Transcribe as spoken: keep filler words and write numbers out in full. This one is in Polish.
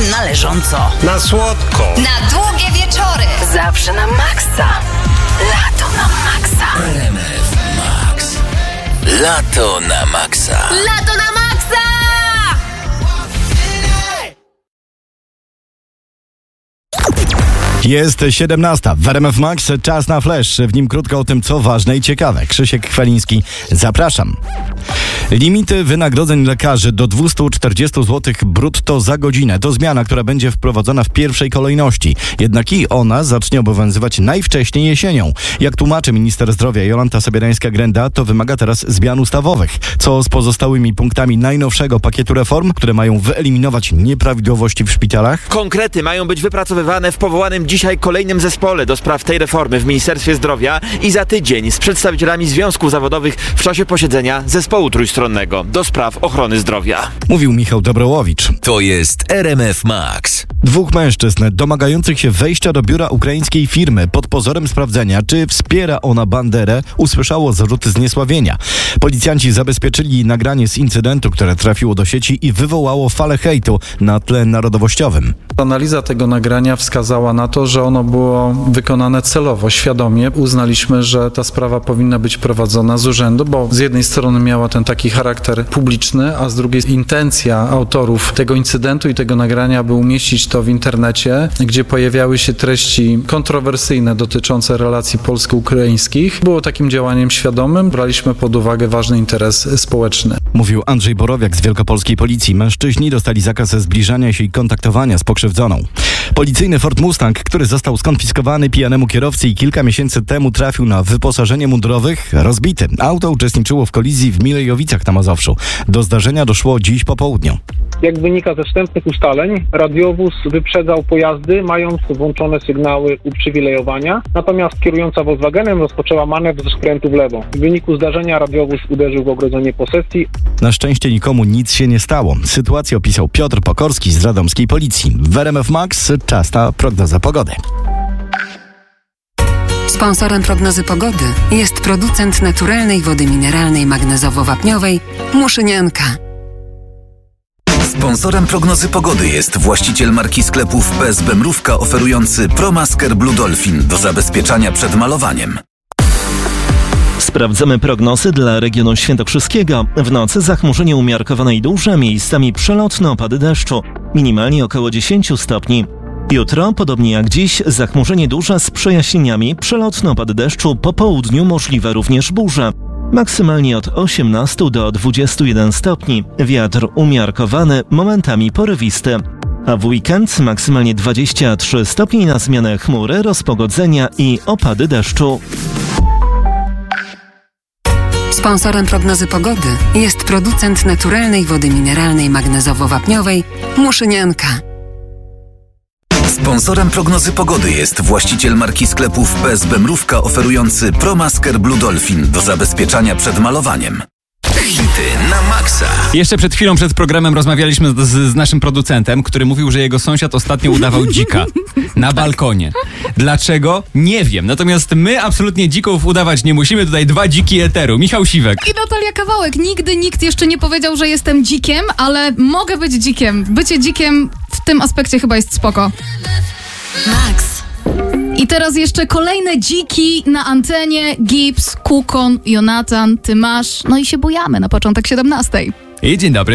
Na leżąco. Na słodko. Na długie wieczory. Zawsze na maksa. Lato na maksa. R M F Max. Lato na maksa. Lato na maksa! Jest siedemnasta. W R M F Max czas na flash. W nim krótko o tym, co ważne i ciekawe. Krzysiek Chwaliński, zapraszam. Limity wynagrodzeń lekarzy do dwieście czterdzieści złotych brutto za godzinę. To zmiana, która będzie wprowadzona w pierwszej kolejności. Jednak i ona zacznie obowiązywać najwcześniej jesienią. Jak tłumaczy minister zdrowia Jolanta Sobierańska-Grenda, to wymaga teraz zmian ustawowych. Co z pozostałymi punktami najnowszego pakietu reform, które mają wyeliminować nieprawidłowości w szpitalach? Konkrety mają być wypracowywane w powołanym dzisiaj kolejnym zespole do spraw tej reformy w Ministerstwie Zdrowia i za tydzień z przedstawicielami związków zawodowych w czasie posiedzenia zespołu trójstronnego do spraw ochrony zdrowia. Mówił Michał Dobrołowicz. To jest R M F Max. Dwóch mężczyzn domagających się wejścia do biura ukraińskiej firmy pod pozorem sprawdzenia, czy wspiera ona Banderę, usłyszało zarzuty zniesławienia. Policjanci zabezpieczyli nagranie z incydentu, które trafiło do sieci i wywołało falę hejtu na tle narodowościowym. Analiza tego nagrania wskazała na to, że ono było wykonane celowo, świadomie. Uznaliśmy, że ta sprawa powinna być prowadzona z urzędu, bo z jednej strony miała ten taki charakter publiczny, a z drugiej intencja autorów tego incydentu i tego nagrania, by umieścić to w internecie, gdzie pojawiały się treści kontrowersyjne dotyczące relacji polsko-ukraińskich. Było takim działaniem świadomym. Braliśmy pod uwagę ważny interes społeczny. Mówił Andrzej Borowiak z Wielkopolskiej Policji. Mężczyźni dostali zakaz zbliżania się i kontaktowania z pokrzywdzoną. Policyjny Ford Mustang, który został skonfiskowany pijanemu kierowcy i kilka miesięcy temu trafił na wyposażenie mundurowych, rozbity. Auto uczestniczyło w kolizji w Milejowicach na Mazowszu. Do zdarzenia doszło dziś po południu. Jak wynika ze wstępnych ustaleń, radiowóz wyprzedzał pojazdy, mając włączone sygnały uprzywilejowania, natomiast kierująca Volkswagenem rozpoczęła manewr ze skrętu w lewo. W wyniku zdarzenia radiowóz uderzył w ogrodzenie posesji. Na szczęście nikomu nic się nie stało. Sytuację opisał Piotr Pokorski z radomskiej Policji. W R M F Max czas na prognozę pogody. Sponsorem prognozy pogody jest producent naturalnej wody mineralnej magnezowo-wapniowej Muszynianka. Sponsorem prognozy pogody jest właściciel marki sklepów P S B Mrówka oferujący ProMasker Blue Dolphin do zabezpieczania przed malowaniem. Sprawdzamy prognozy dla regionu świętokrzyskiego. W nocy zachmurzenie umiarkowane i duże, miejscami przelotne opady deszczu. Minimalnie około dziesięć stopni. Jutro, podobnie jak dziś, zachmurzenie duże z przejaśnieniami, przelotne opady deszczu, po południu możliwe również burze. Maksymalnie od osiemnastu do dwudziestu jeden stopni. Wiatr umiarkowany, momentami porywisty. A w weekend maksymalnie dwadzieścia trzy stopni, na zmianę chmury, rozpogodzenia i opady deszczu. Sponsorem prognozy pogody jest producent naturalnej wody mineralnej magnezowo-wapniowej Muszynianka. Sponsorem prognozy pogody jest właściciel marki sklepów P S B Mrówka oferujący ProMasker Blue Dolphin do zabezpieczania przed malowaniem. Hity na maksa. Jeszcze przed chwilą, przed programem rozmawialiśmy z, z naszym producentem, który mówił, że jego sąsiad ostatnio udawał dzika na balkonie. Dlaczego? Nie wiem. Natomiast my absolutnie dzików udawać nie musimy. Tutaj dwa dziki eteru. Michał Siwek i Natalia Kawałek. Nigdy nikt jeszcze nie powiedział, że jestem dzikiem, ale mogę być dzikiem. Bycie dzikiem w tym aspekcie chyba jest spoko. Max. I teraz jeszcze kolejne dziki na antenie. Gibbs, Kukon, Jonatan, ty masz. No i się bujamy na początek siedemnastej. I dzień dobry.